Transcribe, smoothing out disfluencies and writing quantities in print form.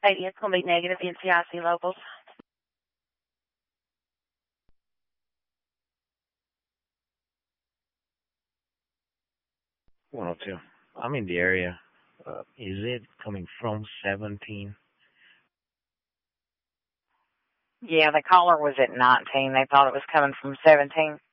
It's going to be negative NCIC locals. 102. I'm in the area. Is it coming from 17? Yeah, the caller was at 19. They thought it was coming from 17.